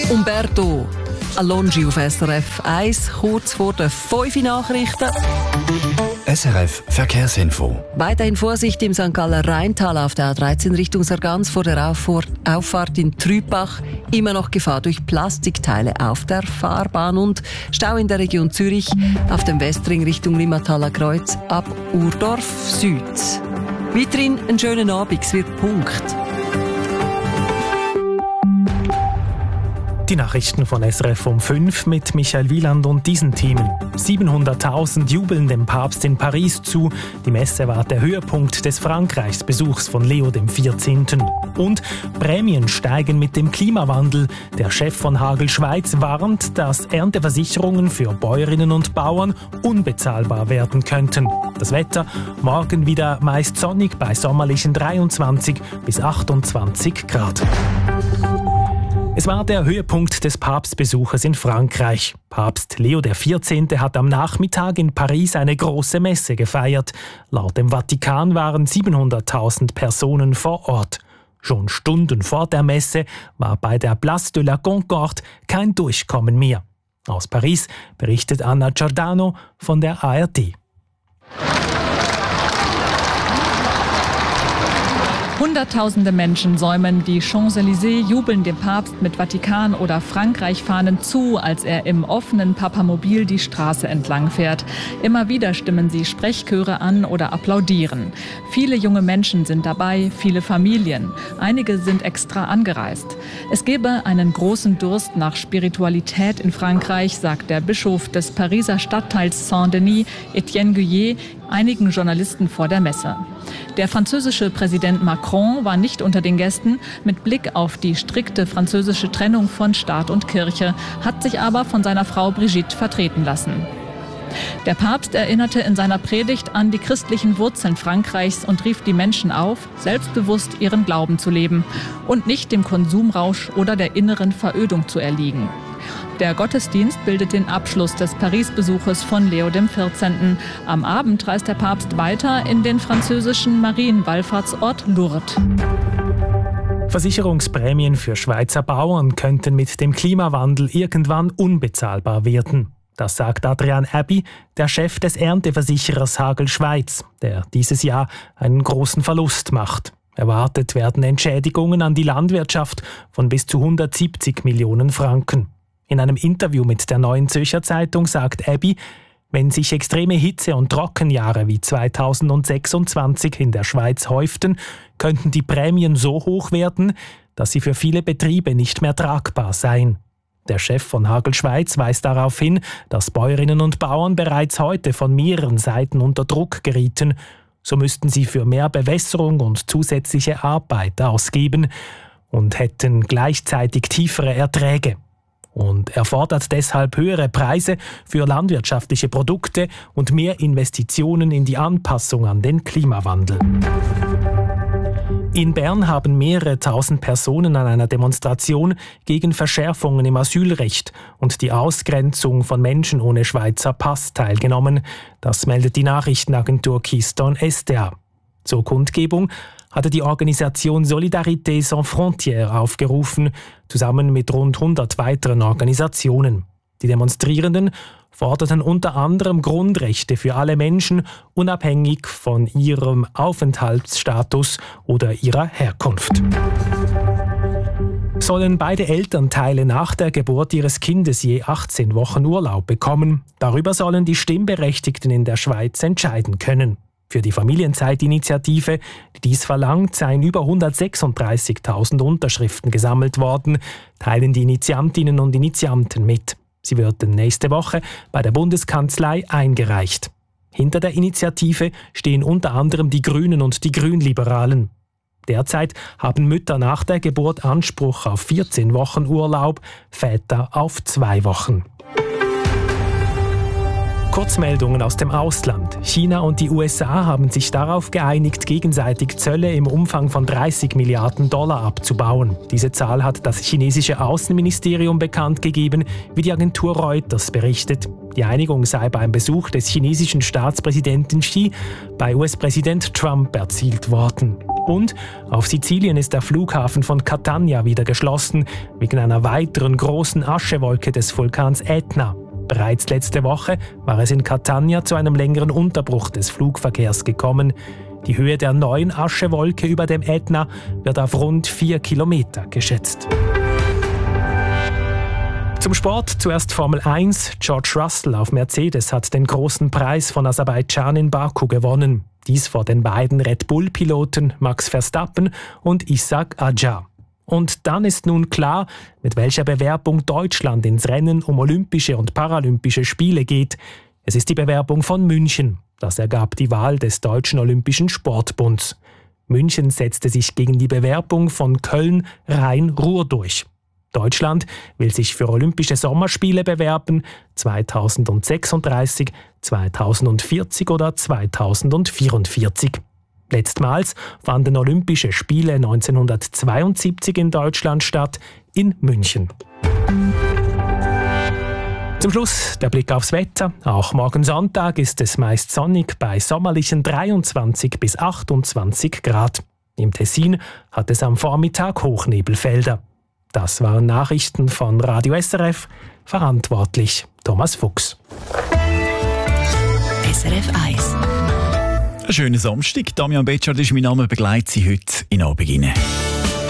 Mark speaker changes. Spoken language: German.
Speaker 1: Umberto Alongi auf SRF 1, kurz vor den 5 Nachrichten.
Speaker 2: SRF Verkehrsinfo.
Speaker 1: Weiterhin Vorsicht im St. Galler Rheintal auf der A13 Richtung Sargans vor der Auffahrt in Trübach. Immer noch Gefahr durch Plastikteile auf der Fahrbahn und Stau in der Region Zürich auf dem Westring Richtung Limmataler Kreuz ab Urdorf Süd. Weiterhin einen schönen Abend, es wird Punkt.
Speaker 3: Die Nachrichten von SRF um 5 mit Michael Wieland und diesen Themen. 700.000 jubeln dem Papst in Paris zu. Die Messe war der Höhepunkt des Frankreichsbesuchs von Leo XIV. Und Prämien steigen mit dem Klimawandel. Der Chef von Hagel Schweiz warnt, dass Ernteversicherungen für Bäuerinnen und Bauern unbezahlbar werden könnten. Das Wetter morgen wieder meist sonnig bei sommerlichen 23 bis 28 Grad. Es war der Höhepunkt des Papstbesuches in Frankreich. Papst Leo XIV. Hat am Nachmittag in Paris eine große Messe gefeiert. Laut dem Vatikan waren 700.000 Personen vor Ort. Schon Stunden vor der Messe war bei der Place de la Concorde kein Durchkommen mehr. Aus Paris berichtet Anna Giordano von der ARD.
Speaker 4: Hunderttausende Menschen säumen die Champs-Élysées, jubeln dem Papst mit Vatikan- oder Frankreich-Fahnen zu, als er im offenen Papamobil die Straße entlang fährt. Immer wieder stimmen sie Sprechchöre an oder applaudieren. Viele junge Menschen sind dabei, viele Familien. Einige sind extra angereist. Es gebe einen großen Durst nach Spiritualität in Frankreich, sagt der Bischof des Pariser Stadtteils Saint-Denis, Etienne Guyet, einigen Journalisten vor der Messe. Der französische Präsident Macron war nicht unter den Gästen. Mit Blick auf die strikte französische Trennung von Staat und Kirche, hat sich aber von seiner Frau Brigitte vertreten lassen. Der Papst erinnerte in seiner Predigt an die christlichen Wurzeln Frankreichs und rief die Menschen auf, selbstbewusst ihren Glauben zu leben und nicht dem Konsumrausch oder der inneren Verödung zu erliegen. Der Gottesdienst bildet den Abschluss des Paris-Besuches von Leo XIV. Am Abend reist der Papst weiter in den französischen Marienwallfahrtsort Lourdes.
Speaker 3: Versicherungsprämien für Schweizer Bauern könnten mit dem Klimawandel irgendwann unbezahlbar werden. Das sagt Adrian Abbey, der Chef des Ernteversicherers Hagel Schweiz, der dieses Jahr einen großen Verlust macht. Erwartet werden Entschädigungen an die Landwirtschaft von bis zu 170 Millionen Franken. In einem Interview mit der Neuen Zürcher Zeitung sagt Abbey, wenn sich extreme Hitze- und Trockenjahre wie 2026 in der Schweiz häuften, könnten die Prämien so hoch werden, dass sie für viele Betriebe nicht mehr tragbar seien. Der Chef von Hagel Schweiz weist darauf hin, dass Bäuerinnen und Bauern bereits heute von mehreren Seiten unter Druck gerieten. So müssten sie für mehr Bewässerung und zusätzliche Arbeit ausgeben und hätten gleichzeitig tiefere Erträge. Und er fordert deshalb höhere Preise für landwirtschaftliche Produkte und mehr Investitionen in die Anpassung an den Klimawandel. In Bern haben mehrere tausend Personen an einer Demonstration gegen Verschärfungen im Asylrecht und die Ausgrenzung von Menschen ohne Schweizer Pass teilgenommen. Das meldet die Nachrichtenagentur Keystone SDA. Zur Kundgebung hatte die Organisation Solidarité Sans Frontières aufgerufen, zusammen mit rund 100 weiteren Organisationen. Die Demonstrierenden forderten unter anderem Grundrechte für alle Menschen, unabhängig von ihrem Aufenthaltsstatus oder ihrer Herkunft. Sollen beide Elternteile nach der Geburt ihres Kindes je 18 Wochen Urlaub bekommen? Darüber sollen die Stimmberechtigten in der Schweiz entscheiden können. Für die Familienzeitinitiative, die dies verlangt, seien über 136.000 Unterschriften gesammelt worden, teilen die Initiantinnen und Initianten mit. Sie würden nächste Woche bei der Bundeskanzlei eingereicht. Hinter der Initiative stehen unter anderem die Grünen und die Grünliberalen. Derzeit haben Mütter nach der Geburt Anspruch auf 14 Wochen Urlaub, Väter auf 2 Wochen. Kurzmeldungen aus dem Ausland. China und die USA haben sich darauf geeinigt, gegenseitig Zölle im Umfang von $30 Milliarden abzubauen. Diese Zahl hat das chinesische Außenministerium bekannt gegeben, wie die Agentur Reuters berichtet. Die Einigung sei beim Besuch des chinesischen Staatspräsidenten Xi bei US-Präsident Trump erzielt worden. Und auf Sizilien ist der Flughafen von Catania wieder geschlossen, wegen einer weiteren großen Aschewolke des Vulkans Ätna. Bereits letzte Woche war es in Catania zu einem längeren Unterbruch des Flugverkehrs gekommen. Die Höhe der neuen Aschewolke über dem Ätna wird auf rund 4 Kilometer geschätzt. Zum Sport zuerst Formel 1. George Russell auf Mercedes hat den großen Preis von Aserbaidschan in Baku gewonnen. Dies vor den beiden Red Bull-Piloten Max Verstappen und Ishaq Adjar. Und dann ist nun klar, mit welcher Bewerbung Deutschland ins Rennen um Olympische und Paralympische Spiele geht. Es ist die Bewerbung von München. Das ergab die Wahl des Deutschen Olympischen Sportbunds. München setzte sich gegen die Bewerbung von Köln Rhein-Ruhr durch. Deutschland will sich für Olympische Sommerspiele bewerben, 2036, 2040 oder 2044. Letztmals fanden Olympische Spiele 1972 in Deutschland statt, in München. Zum Schluss der Blick aufs Wetter. Auch morgen Sonntag ist es meist sonnig bei sommerlichen 23 bis 28 Grad. Im Tessin hat es am Vormittag Hochnebelfelder. Das waren Nachrichten von Radio SRF. Verantwortlich Thomas Fuchs.
Speaker 5: SRF 1.
Speaker 6: Einen schönen Samstag. Damian Betschart ist mein Name, begleitet Sie heute in Abend rein.